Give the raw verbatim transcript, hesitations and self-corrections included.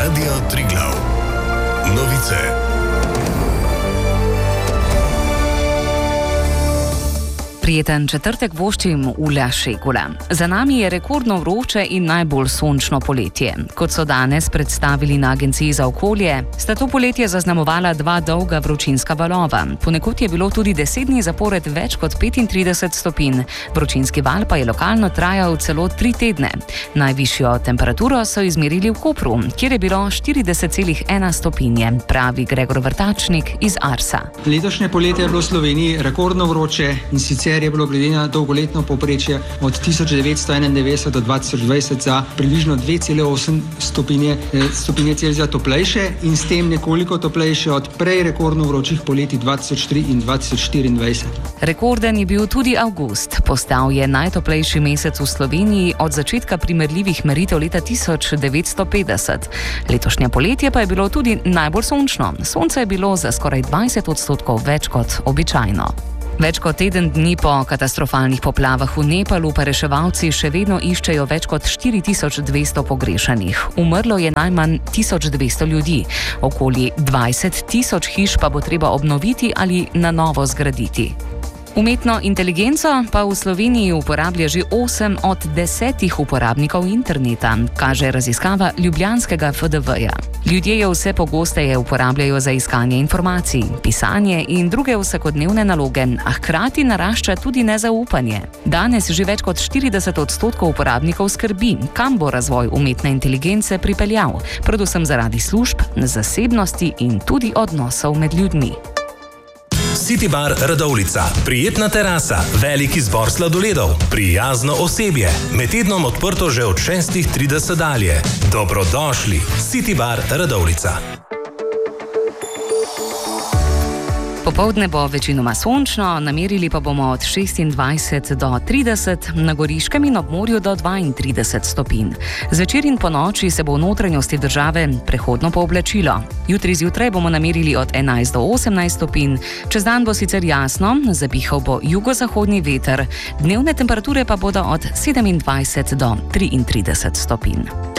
Radio Triglav. Novice. Prijeten četrtek voščim Ulja Šegula. Za nami je rekordno vroče in najbolj sončno poletje. Kot so danes predstavili na Agenciji za okolje, sta to poletje zaznamovala dva dolga vročinska valova. Ponekod je bilo tudi deset dni zapored več kot petintrideset stopinj. Vročinski val pa je lokalno trajal celo tri tedne. Najvišjo temperaturo so izmerili v Kopru, kjer je bilo štirideset celih ena stopinje, pravi Gregor Vrtačnik iz Arsa. Letošnje poletje je bilo v Sloveniji rekordno vroče in sicer je bilo glede na dolgoletno povprečje od tisoč devetsto enaindevetdeset do dva tisoč dvajset za približno dve celi osem stopinje, stopinje Celzija toplejše in s tem nekoliko toplejše od prej rekordno vročih poletij dva tisoč tri in dva tisoč štiriindvajset. Rekorden je bil tudi avgust. Postal je najtoplejši mesec v Sloveniji od začetka primerljivih meritev leta tisoč devetsto petdeset. Letošnje poletje pa je bilo tudi najbolj sončno. Sonce je bilo za skoraj dvajset odstotkov več kot običajno. Več kot teden dni po katastrofalnih poplavah v Nepalu pa reševalci še vedno iščejo več kot štiri tisoč dvesto pogrešanih. Umrlo je najmanj tisoč dvesto ljudi. Okoli dvajset tisoč hiš pa bo treba obnoviti ali na novo zgraditi. Umetno inteligenco pa v Sloveniji uporablja že osem od desetih uporabnikov interneta, kaže raziskava ljubljanskega F D V-ja. Ljudje jo vse pogosteje uporabljajo za iskanje informacij, pisanje in druge vsakodnevne naloge, a hkrati narašča tudi nezaupanje. Danes že več kot štirideset odstotkov uporabnikov skrbi, kam bo razvoj umetne inteligence pripeljal, predvsem zaradi služb, zasebnosti in tudi odnosov med ljudmi. City Bar Radovljica. Prijetna terasa, velik izbor sladoledov, prijazno osebje. Med tednom odprto že od šestih trideset dalje. Dobrodošli. City Bar Radovljica. Popoldne bo večinoma sončno, namerili pa bomo od šestindvajset do trideset, na Goriškem in ob morju do dvaintrideset stopinj. Zvečer in ponoči se bo v notranjosti države prehodno pooblačilo. Jutri zjutraj bomo namerili od enajst do osemnajst stopinj, čez dan bo sicer jasno, zapihal bo jugozahodni veter, dnevne temperature pa bodo od sedemindvajset do triintrideset stopinj.